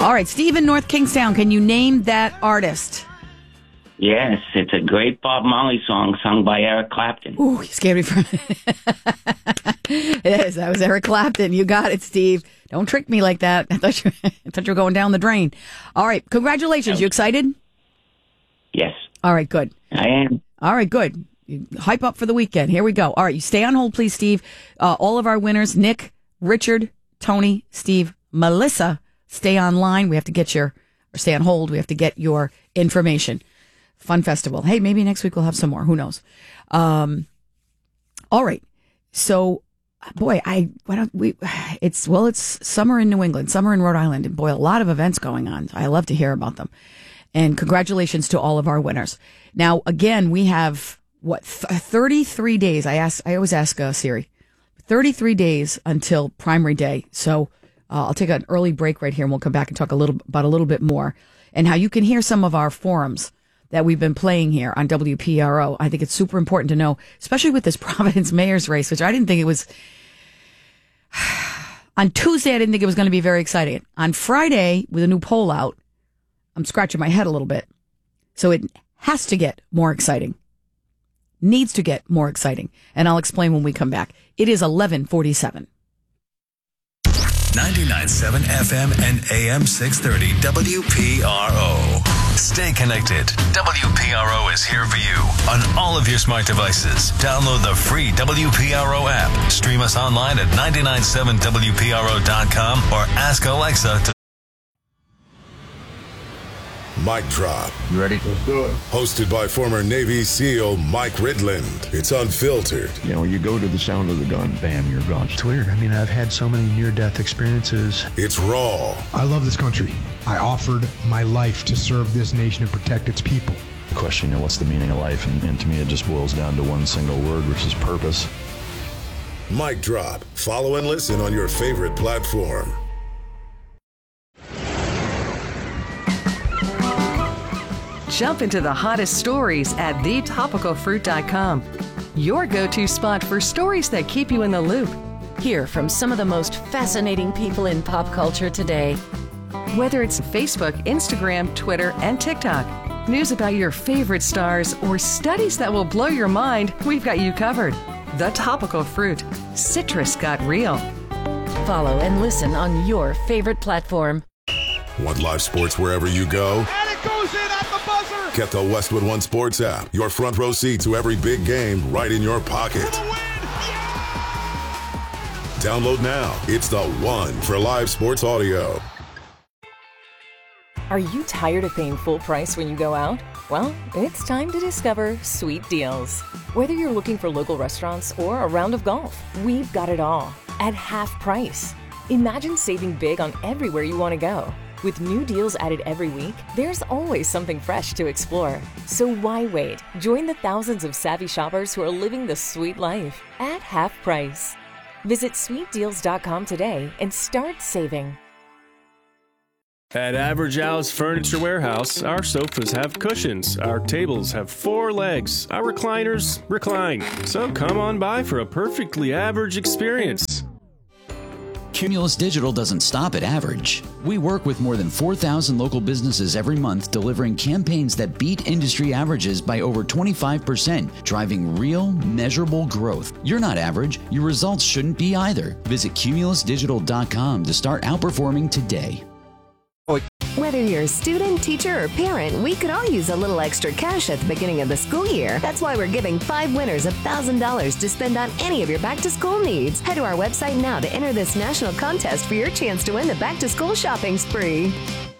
All right, Steve in North Kingstown, can you name that artist? Yes, it's a great Bob Marley song sung by Eric Clapton. Ooh, you scared me from it is. That was Eric Clapton. You got it, Steve. Don't trick me like that. I thought you were going down the drain. All right, congratulations. You excited? Yes. All right, good. I am. All right, good. You hype up for the weekend. Here we go. All right, you stay on hold, please, Steve. All of our winners, Nick, Richard, Tony, Steve, Melissa, stay online. We have to get or stay on hold. We have to get your information. Fun festival. Hey, maybe next week we'll have some more. Who knows? All right. So, boy, it's summer in New England, summer in Rhode Island, and boy, a lot of events going on. I love to hear about them. And congratulations to all of our winners. Now, again, we have 33 days. I always ask Siri, 33 days until Primary Day. So I'll take an early break right here, and we'll come back and talk a little bit more, and how you can hear some of our forums that we've been playing here on WPRO. I think it's super important to know, especially with this Providence mayor's race, which I didn't think it was. On Tuesday, I didn't think it was going to be very exciting. On Friday, with a new poll out, I'm scratching my head a little bit. So it has to get more exciting. Needs to get more exciting. And I'll explain when we come back. It is 11:47. 99.7 FM and AM 630 WPRO. Stay connected. WPRO is here for you on all of your smart devices. Download the free WPRO app. Stream us online at 997WPRO.com or ask Alexa to. Mic Drop. You ready? Let's do it. Hosted by former Navy SEAL Mike Ridland. It's unfiltered. You know, you go to the sound of the gun, bam, you're gone. It's weird. I mean, I've had so many near-death experiences. It's raw. I love this country. I offered my life to serve this nation and protect its people. The question, you know, what's the meaning of life? And to me, it just boils down to one single word, which is purpose. Mic Drop. Follow and listen on your favorite platform. Jump into the hottest stories at thetopicalfruit.com. Your go-to spot for stories that keep you in the loop. Hear from some of the most fascinating people in pop culture today. Whether it's Facebook, Instagram, Twitter, and TikTok, news about your favorite stars, or studies that will blow your mind, we've got you covered. The Topical Fruit. Citrus got real. Follow and listen on your favorite platform. Want live sports wherever you go? And it goes in at the buzzer! Get the Westwood One Sports app. Your front row seat to every big game right in your pocket. Download now. It's the one for live sports audio. Are you tired of paying full price when you go out? Well, it's time to discover Sweet Deals. Whether you're looking for local restaurants or a round of golf, we've got it all at half price. Imagine saving big on everywhere you want to go. With new deals added every week, there's always something fresh to explore. So why wait? Join the thousands of savvy shoppers who are living the sweet life at half price. Visit sweetdeals.com today and start saving. At Average Al's Furniture Warehouse, our sofas have cushions, our tables have 4 legs, our recliners recline. So come on by for a perfectly average experience. Cumulus Digital doesn't stop at average. We work with more than 4,000 local businesses every month, delivering campaigns that beat industry averages by over 25%, driving real, measurable growth. You're not average. Your results shouldn't be either. Visit cumulusdigital.com to start outperforming today. Whether you're a student, teacher, or parent, we could all use a little extra cash at the beginning of the school year. That's why we're giving 5 winners $1,000 to spend on any of your back-to-school needs. Head to our website now to enter this national contest for your chance to win the back-to-school shopping spree.